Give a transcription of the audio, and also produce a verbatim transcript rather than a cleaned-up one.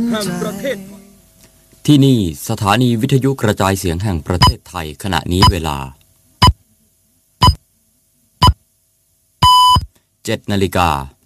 แห่งประเทศที่นี่สถานีวิทยุกระจายเสียงแห่งประเทศไทยขณะนี้เวลาเจ็ดนาฬิกา